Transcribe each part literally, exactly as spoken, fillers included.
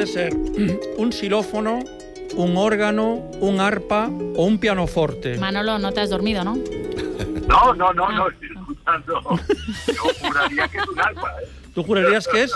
puede ser un xilófono, un órgano, un arpa o un pianoforte. Manolo, no te has dormido, ¿no? No, no, no, no, estoy escuchando. Yo juraría que es un arpa, ¿eh? ¿Tú jurarías que es?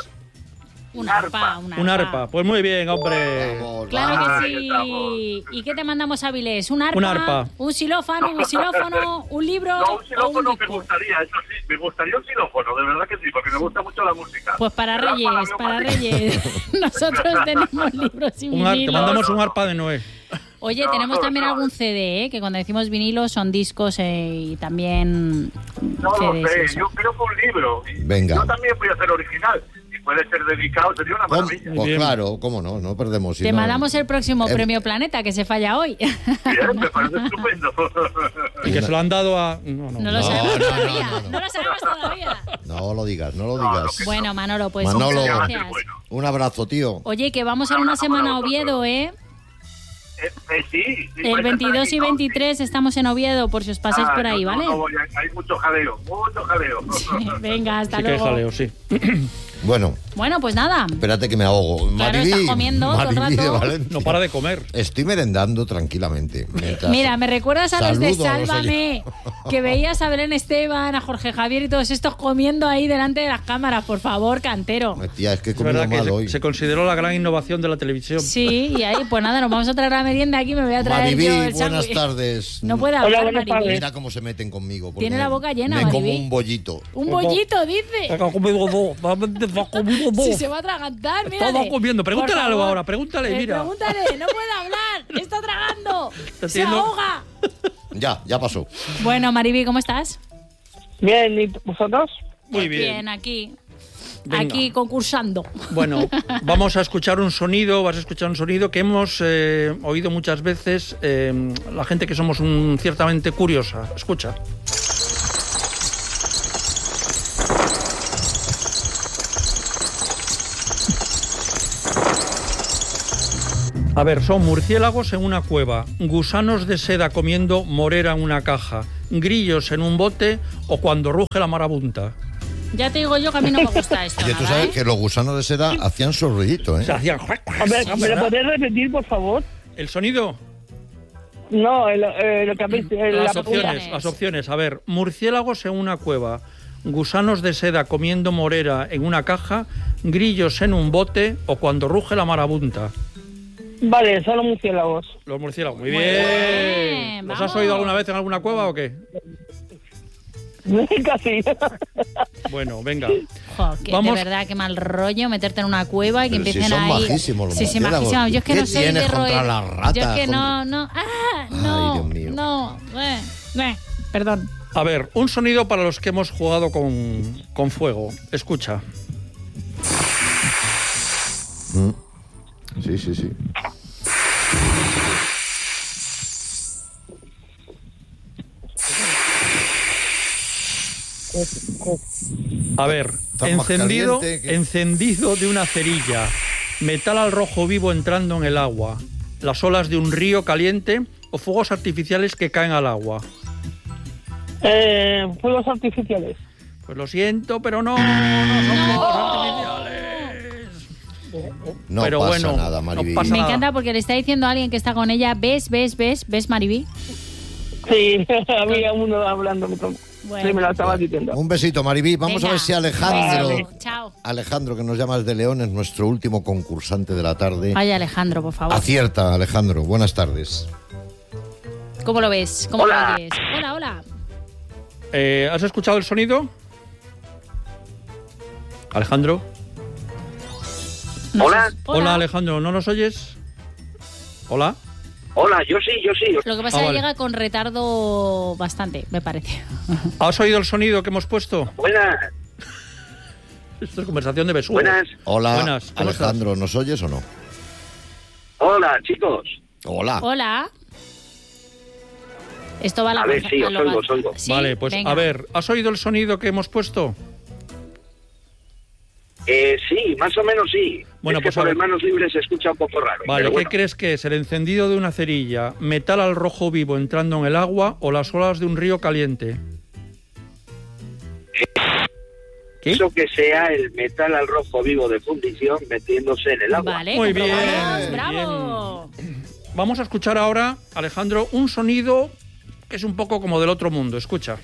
Un arpa, un arpa. Un arpa. Pues muy bien, hombre. Vamos, Claro vamos. que sí. ¿Y qué te mandamos, Avilés? ¿Un arpa? Un arpa. ¿Un xilófono? ¿Un xilófono? ¿Un libro? No, un o xilófono un me disco? gustaría, eso sí, me gustaría un xilófono, de verdad que sí, porque me gusta mucho la música. Pues para El arpa la Reyes, veo para más Reyes. Nosotros tenemos libros y Un ar- te vinilos. mandamos un arpa de Noé. Oye, No, tenemos no, también no. algún C D, ¿eh? Que cuando decimos vinilos son discos eh, y también No C lo Ds. sé, eso. yo creo que un libro. Y Venga. Yo también voy a ser original. Si puede ser dedicado, sería una ¿Cómo? maravilla. Pues Bien. claro, cómo no, no perdemos. si Te no- mandamos el próximo Eh, premio Planeta, que se falla hoy. Bien, me parece estupendo. Y que se lo han dado a... No, no. No lo No, sabemos no, no, todavía. no, no. No lo sabemos todavía. No lo digas, no lo No, digas. lo que- Bueno, Manolo, pues Manolo. muchas Va a ser gracias. bueno. Un abrazo, tío. Oye, que vamos en una semana a Oviedo, ¿eh? Eh, eh, sí, sí, El vais a estar veintidós aquí, y ¿no? veintitrés estamos en Oviedo, por si os pasáis Ah, por ahí, no, ¿vale? no, no voy a- hay mucho jaleo, mucho jaleo. Venga, hasta Sí que hay luego. jaleo, sí. Bueno, Bueno, pues nada. espérate que me ahogo. Claro, Maribí, estás comiendo todo el Maribí de rato. Valencia. No para de comer. Estoy merendando tranquilamente. mientras- Mira, me recuerdas a los de Saludo a los Sálvame, que veías a Belén Esteban, a Jorge Javier y todos estos comiendo ahí delante de las cámaras. Por favor, cantero. Tía, es que he Es comido verdad que mal se, hoy. se consideró la gran innovación de la televisión. Sí, y ahí, pues nada, nos vamos a traer la merienda aquí, me voy a traer Maribí, yo el buenas sándwich. tardes. No puede Hola, hablar, buenas Maribí. tardes. Mira cómo se meten conmigo. porque Tiene me- la boca llena, Me como Maribí. un bollito. Un bollito, dice. Ha comido dos, realmente se ha comido dos. Si se va a atragantar, mira. Estaba comiendo. Pregúntale algo ahora, pregúntale, mira. Pregúntale, no puede hablar, está tragando, se haciendo- ahoga. Ya, ya pasó. Bueno, Maribí, ¿cómo estás? Bien, ¿y vosotros? Muy bien. Bien, aquí. Venga. Aquí concursando. Bueno, vamos a escuchar un sonido, vas a escuchar un sonido que hemos eh, oído muchas veces, eh, la gente que somos un, ciertamente curiosa. Escucha. A ver, son murciélagos en una cueva, gusanos de seda comiendo morera en una caja, grillos en un bote o cuando ruge la marabunta. Ya te digo yo que a mí no me gusta esto. Oye, tú nada, sabes ¿eh? que los gusanos de seda hacían su ruidito, ¿eh? Se hacían... A ver, ¿me lo podéis repetir, por favor? ¿El sonido? No, el, eh, lo que habéis... eh, Las la opciones, opciones. las opciones. A ver, murciélagos en una cueva, gusanos de seda comiendo morera en una caja, grillos en un bote o cuando ruge la marabunta. Vale, son los murciélagos. Los murciélagos, muy Muy bien. bien, ¿Los vamos. has oído alguna vez en alguna cueva o qué? Casi. Bueno, venga. Jo, que Vamos. de verdad, qué mal rollo meterte en una cueva y que Pero si empiecen son ahí. majísimos los sí, sí, murciélagos. majísimos. Yo es que ¿Qué no soy tienes de contra roer. las ratas? Yo es que Contra- no, no. Ah, no. Ay, Dios mío. No. Eh, eh, perdón. A ver, un sonido para los que hemos jugado con, con fuego. Escucha. Mm. Sí, sí, sí. A ver, Está más encendido, caliente que- encendido de una cerilla, metal al rojo vivo entrando en el agua, las olas de un río caliente o fuegos artificiales que caen al agua. Eh, fuegos artificiales. Pues lo siento, pero no, no son fuegos artificiales. No Pero pasa bueno, nada, no Maribí. pasa Me nada. encanta porque le está diciendo a alguien que está con ella, ¿ves, ves, ves, ves, Maribí? Sí, había uno hablando. Bueno. Sí, me lo estabas diciendo. Un besito, Maribí. Vamos Venga. a ver si Alejandro... Beso. Chao. Alejandro, que nos llamas de León, es nuestro último concursante de la tarde. Ay, Alejandro, por favor. Acierta, Alejandro. Buenas tardes. ¿Cómo lo ves? ¿Cómo Hola. lo oyes? Hola, hola. Eh, ¿Has escuchado el sonido? Alejandro. No Hola. sé- Hola, Alejandro, ¿no nos oyes? Hola. Hola, yo sí, yo sí. Lo que pasa Ah, es que vale. llega con retardo bastante, me parece. ¿Has oído el sonido que hemos puesto? Buenas, Esto es conversación de besugo. buenas. Hola, Buenas, ¿cómo Alejandro, ¿nos oyes o no? Hola, chicos. Hola. Hola. Esto va a la A ver, conza- sí, a os lo oigo, va- os oigo. ¿Sí? Vale, pues Venga. a ver, ¿has oído el sonido que hemos puesto? Eh, sí, más o menos sí. Bueno, es pues que a por ver. hermanos libres se escucha un poco raro. Vale, pero ¿qué bueno. crees que es? ¿El encendido de una cerilla, metal al rojo vivo entrando en el agua o las olas de un río caliente? ¿Qué? Eso que sea el metal al rojo vivo de fundición metiéndose en el agua. Vale, Muy bien, comprobamos, bravo. Vamos a escuchar ahora, Alejandro, un sonido que es un poco como del otro mundo. Escucha.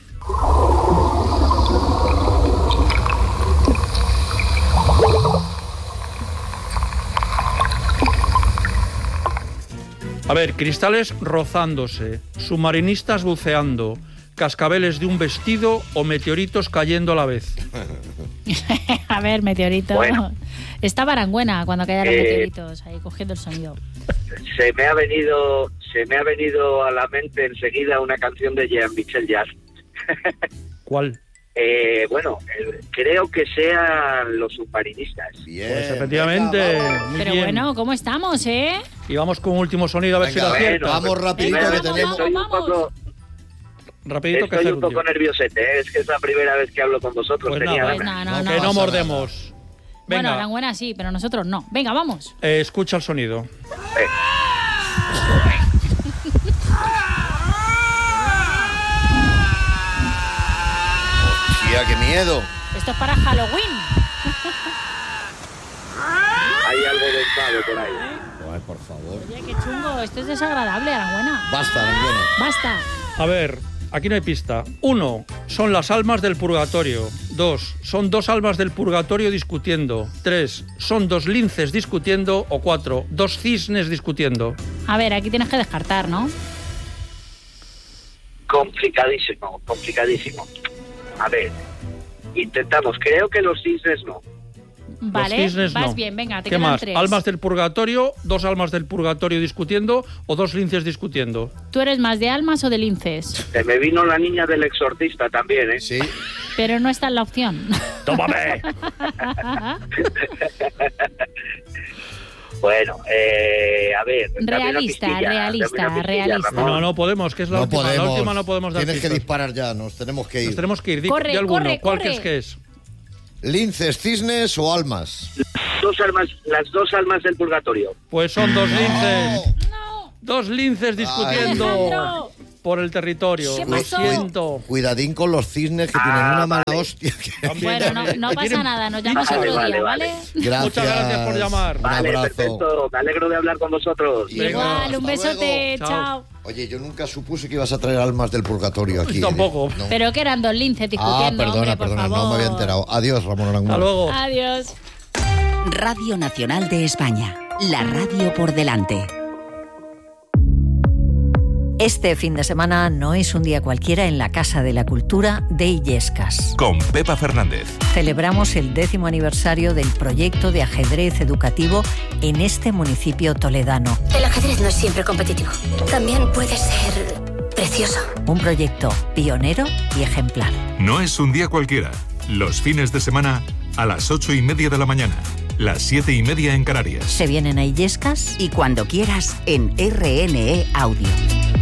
A ver, cristales rozándose, submarinistas buceando, cascabeles de un vestido o meteoritos cayendo a la vez. A ver, meteorito. Bueno. Está Barangüena cuando caían los Eh, meteoritos, ahí cogiendo el sonido. Se me ha venido, se me ha venido a la mente enseguida una canción de Jean-Michel Jarre. ¿Cuál? Eh, bueno, eh, creo que sean los submarinistas. Bien. Pues efectivamente, venga, muy Pero bien. bueno, ¿cómo estamos, eh? Y vamos con un último sonido a ver Venga, si lo bueno, aciertas. vamos rapidito Venga, que vamos, tenemos. Estoy un vamos. poco, Rapidito que estoy un Gerundio. poco nerviosete, ¿eh? Es que es la primera vez que hablo con vosotros. Pues tenía nada, Pues ganas. no, no, No, no. que no pasa mordemos. Bueno, Venga, Barangüena sí, pero nosotros no. Venga, vamos. eh, escucha el sonido. Eh, Hostia, qué miedo. Esto es para Halloween. hay algo de enfado por ahí. Ay, por favor. Oye, qué chungo. Esto es desagradable, Barangüena. Basta, Aranguena. Basta. A ver, aquí no hay pista. Uno, son las almas del purgatorio. Dos, son dos almas del purgatorio discutiendo. Tres, son dos linces discutiendo. O cuatro, dos cisnes discutiendo. A ver, aquí tienes que descartar, ¿no? Complicadísimo, complicadísimo. A ver, intentamos. Creo que los cisnes no. Vale, Los cisnes vas no. bien, venga, te ¿Qué quedan más? tres. ¿Almas del purgatorio? ¿Dos almas del purgatorio discutiendo? ¿O dos linces discutiendo? ¿Tú eres más de almas o de linces? Se me vino la niña del exorcista también, ¿eh? Sí. Pero no está en la opción. ¡Tómame! Bueno, eh, a ver. dame una Realista, pistilla, realista, dame una pistilla, realista. Ramón. No, no podemos, que es la No última. podemos. La última no podemos dar Tienes que pistas. disparar ya, nos tenemos que Nos ir. tenemos que ir. Di, Corre, di alguno. corre, ¿Cuál corre. crees que es? ¿Linces, cisnes o almas? Dos almas, las dos almas del purgatorio. Pues son dos linces. ¡No! Dos linces discutiendo Alejandro. por el territorio. ¿Qué Lo pasó? siento. Cuidadín con los cisnes que tienen Ah, una mala vale. hostia. que- También, Bueno, no, también. no Que pasa tienen- nada, nos llamas Vale, otro vale, día, vale. ¿vale? Gracias. Muchas gracias por llamar. Un Vale, abrazo. perfecto. Me alegro de hablar con vosotros. Venga, Igual, un hasta besote, luego. chao. Oye, yo nunca supuse que ibas a traer almas del purgatorio aquí. Pues tampoco. ¿eh? No. Pero que eran dos linces Ah, discutiendo, perdona, hombre, por perdona, favor. no me había enterado. Adiós, Ramón Aranguren. Hasta luego. Adiós. Radio Nacional de España, la radio por delante. Este fin de semana no es un día cualquiera en la Casa de la Cultura de Illescas. Con Pepa Fernández. Celebramos el décimo aniversario del proyecto de ajedrez educativo en este municipio toledano. El ajedrez no es siempre competitivo. También puede ser precioso. Un proyecto pionero y ejemplar. No es un día cualquiera. Los fines de semana a las ocho y media de la mañana. Las siete y media en Canarias. Se vienen a Illescas Y cuando quieras en R N E Audio.